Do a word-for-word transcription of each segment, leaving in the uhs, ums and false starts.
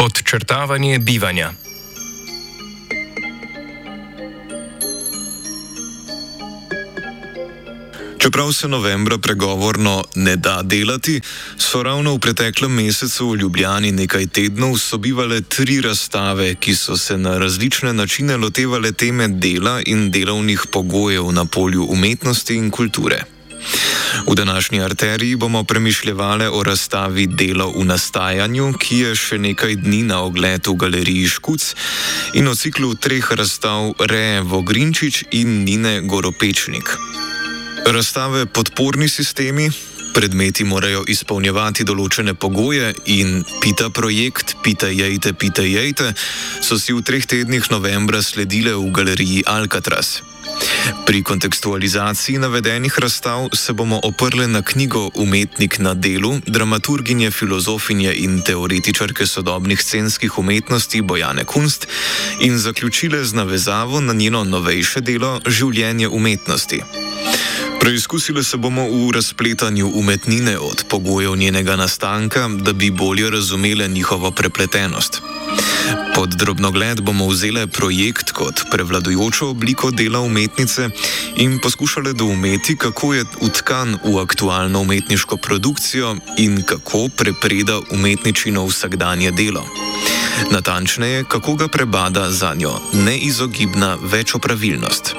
Podčrtavanje bivanja. Čeprav se novembra pregovorno ne da delati, so ravno v preteklem mesecu v Ljubljani nekaj tednov sobivale tri razstave, ki so se na različne načine lotevale teme dela in delovnih pogojev na polju umetnosti in kulture. V današnji arteriji bomo premišljevali o razstavi Delo v nastajanju, ki je še nekaj dni na ogled v galeriji Škuc, in o ciklu treh razstav Ree Vogrinčič in Nine Goropečnik. Razstave Podporni sistemi, predmeti morajo izpolnjevati določene pogoje in Pita projekt, Pita jejte, Pita jejte, so si v treh tednih novembra sledile v galeriji Alcatraz. Pri kontekstualizaciji navedenih razstav se bomo oprli na knjigo Umetnik na delu dramaturginje, filozofinje in teoretičarke sodobnih scenskih umetnosti Bojane Kunst in zaključile z navezavo na njeno novejše delo Življenje umetnosti. Preizkusili se bomo v razpletanju umetnine od pogojev njenega nastanka, da bi bolje razumeli njihovo prepletenost. Pod drobnogled bomo vzeli projekt kot prevladujočo obliko dela umetnice in poskušali doumeti, kako je vtkan v aktualno umetniško produkcijo in kako prepreda umetničino vsakdanje delo. Natančneje, kako ga prebada zanjo neizogibna večopravilnost.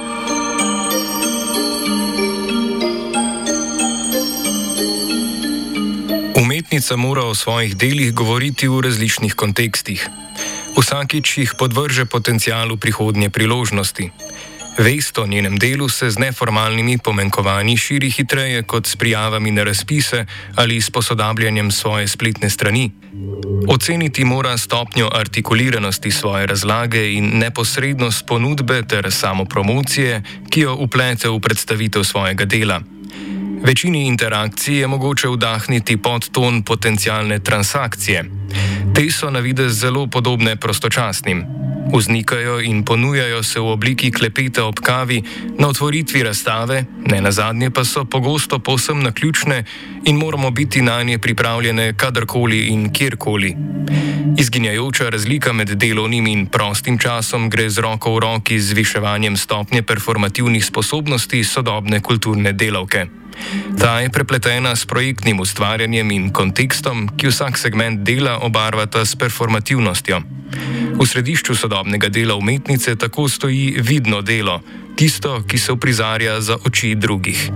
Umetnica mora o svojih delih govoriti v različnih kontekstih. Vsakič jih podvrže potencialu prihodnje priložnosti. Vest o njenem delu se z neformalnimi pomenkovanji širi hitreje kot s prijavami na razpise ali s posodabljanjem svoje spletne strani. Oceniti mora stopnjo artikuliranosti svoje razlage in neposrednost ponudbe ter samopromocije, ki jo vplete v predstavitev svojega dela. Večini interakcij je mogoče vdahniti podton potencialne transakcije. Te so na videz zelo podobne prostočasnim. Vznikajo in ponujajo se v obliki klepeta ob kavi, na otvoritvi razstave, ne nazadnje pa so pogosto povsem naključne in moramo biti nanje pripravljene kadarkoli in kjerkoli. Izginjajoča razlika med delovnim in prostim časom gre z roko v roki z zviševanjem stopnje performativnih sposobnosti sodobne kulturne delavke. Ta je prepletena s projektnim ustvarjanjem in kontekstom, ki vsak segment dela obarvata s performativnostjo. V središču sodobnega dela umetnice tako stoji vidno delo, tisto, ki se uprizarja za oči drugih.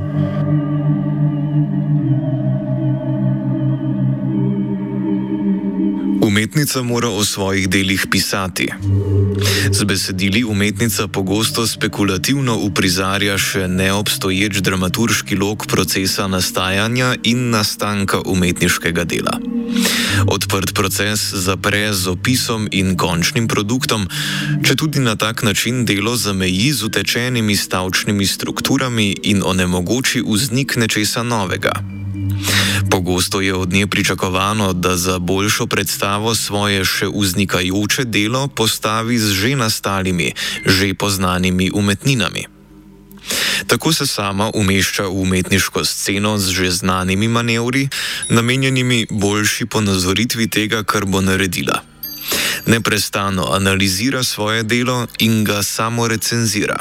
Umetnica mora o svojih delih pisati. Z besedili umetnica pogosto spekulativno uprizarja še neobstoječ dramaturški lok procesa nastajanja in nastanka umetniškega dela. Odprt proces zapre z opisom in končnim produktom, četudi na tak način delo zameji z utečenimi stavčnimi strukturami in onemogoči vznik nečesa novega. Pogosto je od nje pričakovano, da za boljšo predstavo svoje še vznikajoče delo postavi z že nastalimi, že poznanimi umetninami. Tako se sama umešča v umetniško sceno z že znanimi manevri, namenjenimi boljši ponazoritvi tega, kar bo naredila. Neprestano analizira svoje delo in ga samo recenzira.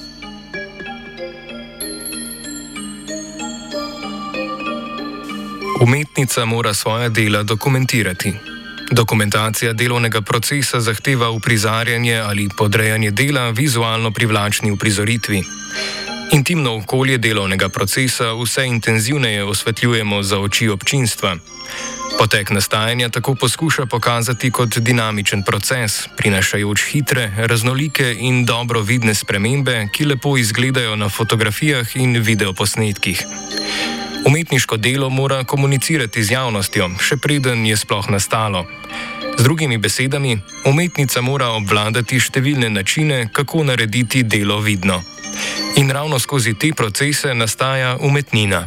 Umetnica mora svoja dela dokumentirati. Dokumentacija delovnega procesa zahteva uprizarjanje ali podrejanje dela vizualno privlačni uprizoritvi. Intimno okolje delovnega procesa vse intenzivneje osvetljujemo za oči občinstva. Potek nastajanja tako poskuša pokazati kot dinamičen proces, prinašajoč hitre, raznolike in dobro vidne spremembe, ki lepo izgledajo na fotografijah in videoposnetkih. Umetniško delo mora komunicirati z javnostjo, še preden je sploh nastalo. Z drugimi besedami, umetnica mora obvladati številne načine, kako narediti delo vidno. In ravno skozi te procese nastaja umetnina.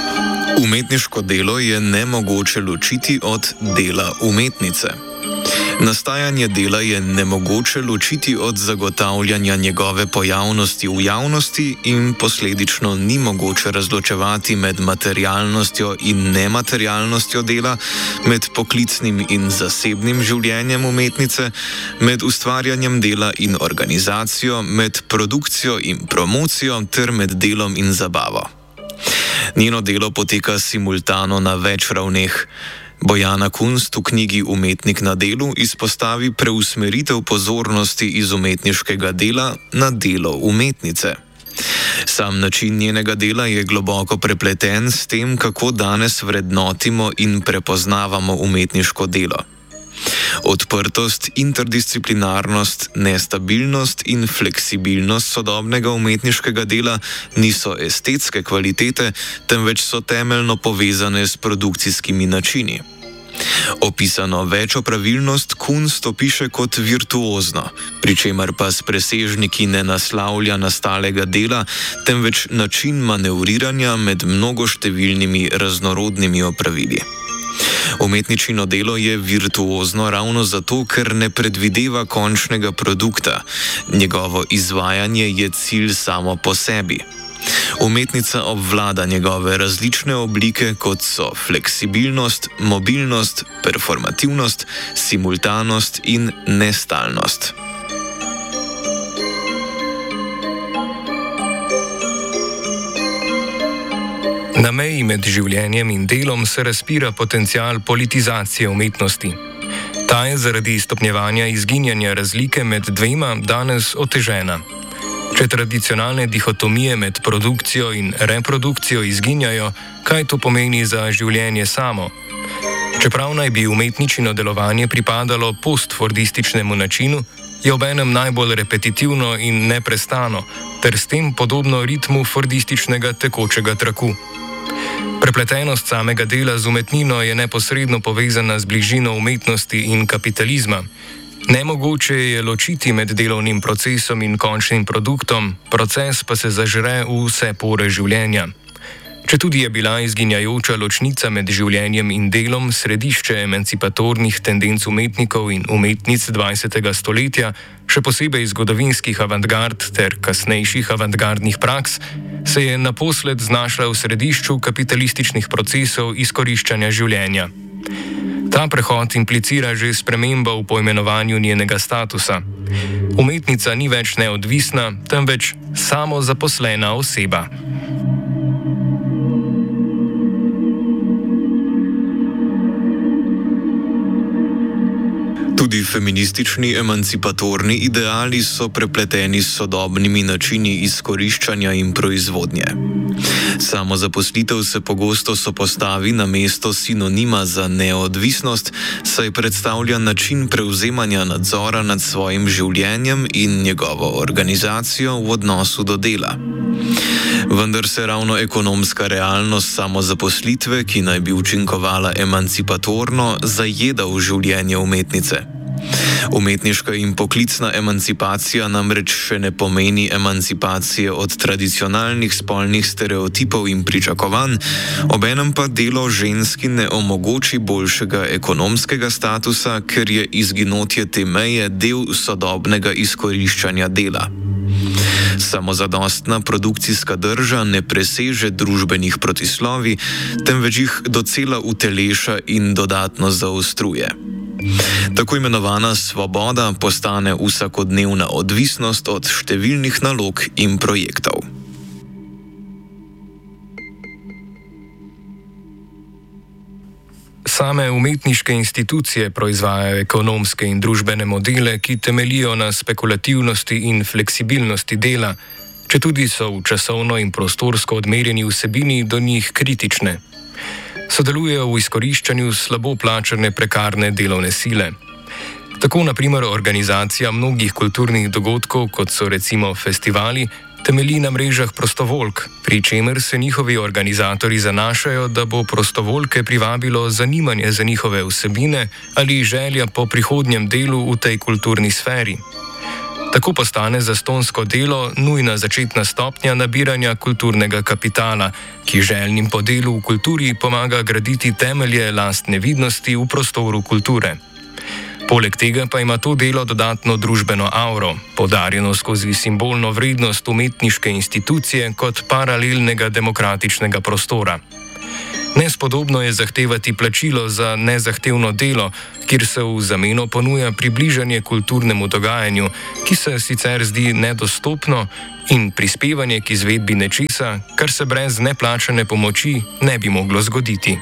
Umetniško delo je nemogoče ločiti od dela umetnice. Nastajanje dela je nemogoče ločiti od zagotavljanja njegove pojavnosti v javnosti in posledično ni mogoče razločevati med materialnostjo in nematerialnostjo dela, med poklicnim in zasebnim življenjem umetnice, med ustvarjanjem dela in organizacijo, med produkcijo in promocijo ter med delom in zabavo. Njeno delo poteka simultano na več ravneh. Bojana Kunst v knjigi Umetnik na delu izpostavi preusmeritev pozornosti iz umetniškega dela na delo umetnice. Sam način njenega dela je globoko prepleten s tem, kako danes vrednotimo in prepoznavamo umetniško delo. Odprtost, interdisciplinarnost, nestabilnost in fleksibilnost sodobnega umetniškega dela niso estetske kvalitete, temveč so temeljno povezane s produkcijskimi načini. Opisano večopravilnost Kunst opiše kot virtuozno, pri čemer pa s presežniki ne naslavlja nastalega dela, temveč način manevriranja med mnogoštevilnimi raznorodnimi opravili. Umetničino delo je virtuozno ravno zato, ker ne predvideva končnega produkta. Njegovo izvajanje je cilj samo po sebi. Umetnica obvlada njegove različne oblike, kot so fleksibilnost, mobilnost, performativnost, simultanost in nestalnost. Na meji med življenjem in delom se razpira potencial politizacije umetnosti. Ta je zaradi stopnjevanja izginjanja razlike med dvema danes otežena. Če tradicionalne dihotomije med produkcijo in reprodukcijo izginjajo, kaj to pomeni za življenje samo? Čeprav naj bi umetničino delovanje pripadalo postfordističnemu načinu, je obenem najbolj repetitivno in neprestano, ter s tem podobno ritmu fordističnega tekočega traku. Prepletenost samega dela z umetnino je neposredno povezana z bližino umetnosti in kapitalizma. Nemogoče je ločiti med delovnim procesom in končnim produktom, proces pa se zažre v vse pore življenja. Četudi je bila izginjajoča ločnica med življenjem in delom središče emancipatornih tendenc umetnikov in umetnic dvajsetega stoletja, še posebej zgodovinskih avantgard ter kasnejših avantgardnih praks, se je naposled znašla v središču kapitalističnih procesov izkoriščanja življenja. Ta prehod implicira že spremembo v poimenovanju njenega statusa. Umetnica ni več neodvisna, temveč samozaposlena oseba. Tudi feministični emancipatorni ideali so prepleteni s sodobnimi načini izkoriščanja in proizvodnje. Samozaposlitev se pogosto sopostavi na mesto sinonima za neodvisnost, saj predstavlja način prevzemanja nadzora nad svojim življenjem in njegovo organizacijo v odnosu do dela. Vendar se ravno ekonomska realnost samozaposlitve, ki naj bi učinkovala emancipatorno, zajeda v življenje umetnice. Umetniška in poklicna emancipacija namreč še ne pomeni emancipacije od tradicionalnih spolnih stereotipov in pričakovanj, obenem pa delo ženski ne omogoči boljšega ekonomskega statusa, ker je izginotje te meje del sodobnega izkoriščanja dela. Samozadostna produkcijska drža ne preseže družbenih protislovi, temveč jih docela uteleša in dodatno zaostruje. Tako imenovana svoboda postane vsakodnevna odvisnost od številnih nalog in projektov. Same umetniške institucije proizvajajo ekonomske in družbene modele, ki temeljijo na spekulativnosti in fleksibilnosti dela, četudi so v časovno in prostorsko odmerjeni vsebini do njih kritične. Sodelujejo v izkoriščanju slabo plačane prekarne delovne sile. Tako na primer organizacija mnogih kulturnih dogodkov, kot so recimo festivali, temelji na mrežah prostovoljk, pri čemer se njihovi organizatorji zanašajo, da bo prostovoljke privabilo zanimanje za njihove vsebine ali želja po prihodnjem delu v tej kulturni sferi. Tako postane zastonjsko delo nujna začetna stopnja nabiranja kulturnega kapitala, ki željnim po delu v kulturi pomaga graditi temelje lastne vidnosti v prostoru kulture. Poleg tega pa ima to delo dodatno družbeno auro, poudarjeno skozi simbolno vrednost umetniške institucije kot paralelnega demokratičnega prostora. Nespodobno je zahtevati plačilo za nezahtevno delo, kjer se v zameno ponuja približanje kulturnemu dogajanju, ki se sicer zdi nedostopno, in prispevanje k izvedbi nečesa, kar se brez neplačane pomoči ne bi moglo zgoditi.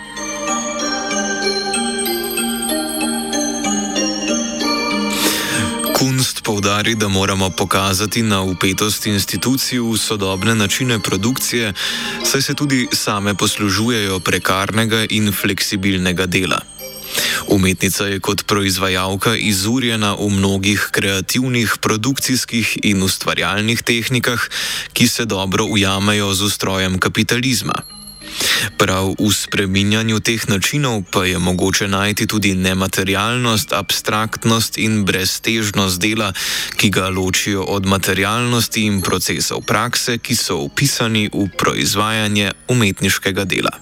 Kunst poudari, da moramo pokazati na vpetost institucij v sodobne načine produkcije, saj se tudi same poslužujejo prekarnega in fleksibilnega dela. Umetnica je kot proizvajalka izurjena v mnogih kreativnih, produkcijskih in ustvarjalnih tehnikah, ki se dobro ujamejo z ustrojem kapitalizma. Prav v spreminjanju teh načinov pa je mogoče najti tudi nematerialnost, abstraktnost in breztežnost dela, ki ga ločijo od materialnosti in procesov prakse, ki so vpisani v proizvajanje umetniškega dela.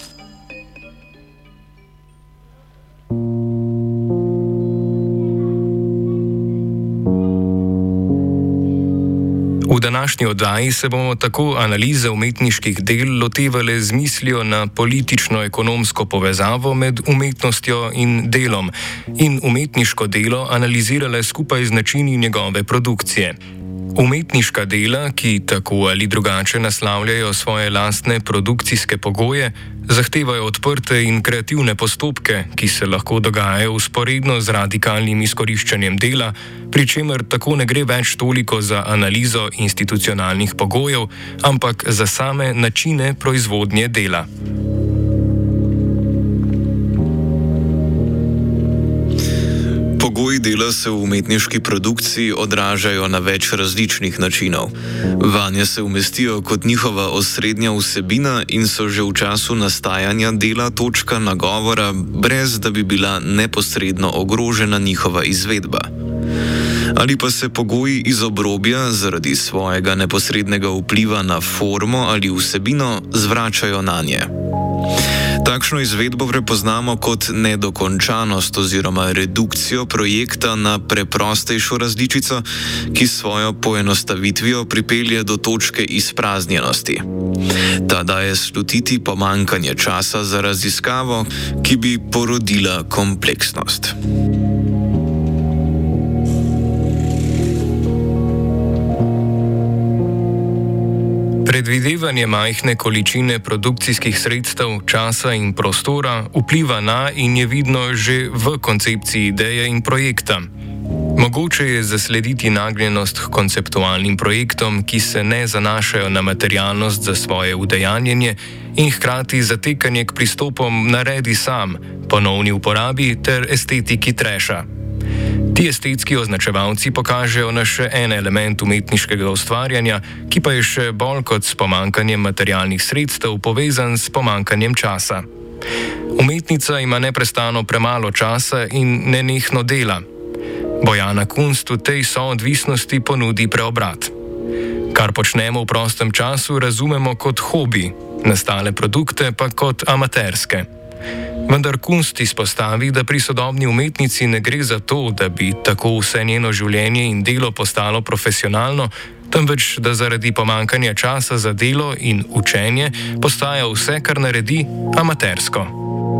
V današnji oddaji se bomo tako analize umetniških del lotevali z mislijo na politično-ekonomsko povezavo med umetnostjo in delom in umetniško delo analizirale skupaj z načini njegove produkcije. Umetniška dela, ki tako ali drugače naslavljajo svoje lastne produkcijske pogoje, zahtevajo odprte in kreativne postopke, ki se lahko dogajajo vzporedno z radikalnim izkoriščanjem dela, pri čemer tako ne gre več toliko za analizo institucionalnih pogojev, ampak za same načine proizvodnje dela. Pogoji dela se v umetniški produkciji odražajo na več različnih načinov. Vanje se umestijo kot njihova osrednja vsebina in so že v času nastajanja dela točka nagovora, brez da bi bila neposredno ogrožena njihova izvedba. Ali pa se pogoji iz obrobja zaradi svojega neposrednega vpliva na formo ali vsebino zvračajo nanje. Takšno izvedbo prepoznamo kot nedokončanost oziroma redukcijo projekta na preprostejšo različico, ki svojo poenostavitvijo pripelje do točke izpraznjenosti. Ta daje slutiti pomanjkanje časa za raziskavo, ki bi porodila kompleksnost. Predvidevanje majhne količine produkcijskih sredstev, časa in prostora vpliva na in je vidno že v koncepciji ideje in projekta. Mogoče je zaslediti nagnjenost k konceptualnim projektom, ki se ne zanašajo na materialnost za svoje udejanjenje in hkrati zatekanje k pristopom naredi sam, ponovni uporabi ter estetiki treša. Ti estetski označevalci pokažejo na še en element umetniškega ustvarjanja, ki pa je še bolj kot s pomanjkanjem materialnih sredstev povezan s pomanjkanjem časa. Umetnica ima neprestano premalo časa in nenehno dela. Bojana Kunst v tej soodvisnosti ponudi preobrat. Kar počnemo v prostem času, razumemo kot hobi, nastale produkte pa kot amaterske. Vendar Kunst izpostavi, da pri sodobni umetnici ne gre za to, da bi tako vse njeno življenje in delo postalo profesionalno, temveč da zaradi pomanjkanja časa za delo in učenje postaja vse, kar naredi, amatersko.